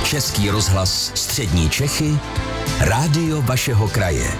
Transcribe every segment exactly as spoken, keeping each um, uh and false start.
Český rozhlas Střední Čechy, rádio vašeho kraje.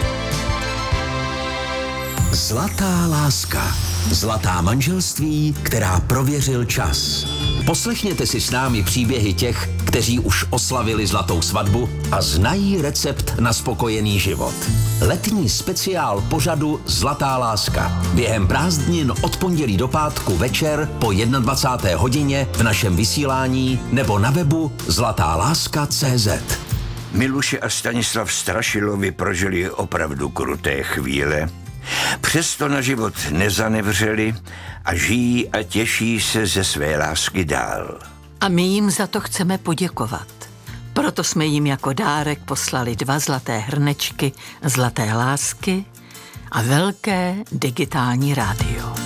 Zlatá láska. Zlatá manželství, která prověřil čas. Poslechněte si s námi příběhy těch, kteří už oslavili zlatou svatbu a znají recept na spokojený život. Letní speciál pořadu Zlatá láska. Během prázdnin od pondělí do pátku večer po dvacáté jedné hodině v našem vysílání nebo na webu zlatáláska tečka cé zet. Miluše a Stanislav Strašilovi prožili opravdu kruté chvíle. Přesto na život nezanevřeli a žijí a těší se ze své lásky dál. A my jim za to chceme poděkovat. Proto jsme jim jako dárek poslali dva zlaté hrnečky zlaté lásky a velké digitální rádio.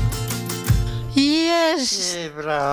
Ježiš.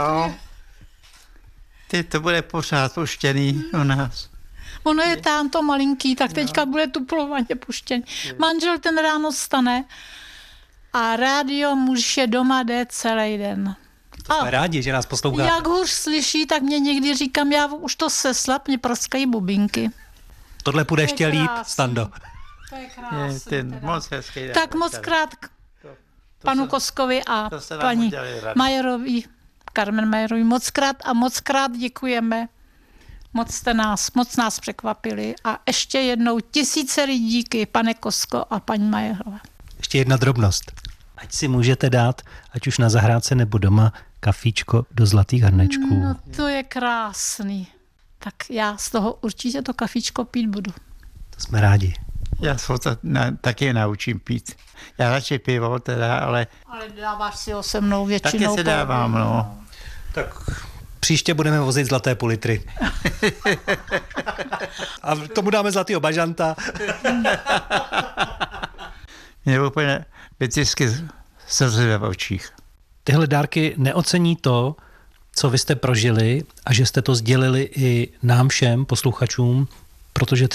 Ty, to bude pořád puštěný u nás. Ono je tam to malinký, tak teďka bude tuplovaně puštěný. Manžel ten ráno stane a rádio muž je doma jde celý den. To jsme rádi, že nás posloucháte. Jak hůř slyší, tak mě někdy říkám, já už to seslap, mě praskají bubínky. Tohle půjde ještě líp, Stando. To je krásný. Je, moc hezký, tak moc krát k panu Koskovi a paní Majerovi, Carmen Majerovi, moc krát a moc krát děkujeme. Moc jste nás, moc nás překvapili a ještě jednou tisíce lidí díky, pane Kosko a paní Majerové. Ještě jedna drobnost. Ať si můžete dát, ať už na zahrádce nebo doma, kafíčko do zlatých hrnečků. No to je krásný. Tak já z toho určitě to kafíčko pít budu. To jsme rádi. Já se to na, taky naučím pít. Já radši pivo teda, ale... Ale dáváš si ho se mnou většinou. Taky se dávám, no. Tak příště budeme vozit zlaté půl litry. A tomu dáme zlatýho bažanta. Mě úplně vytisky slzy v očích. Tyhle dárky neocení to, co vy jste prožili a že jste to sdělili i nám všem posluchačům, protože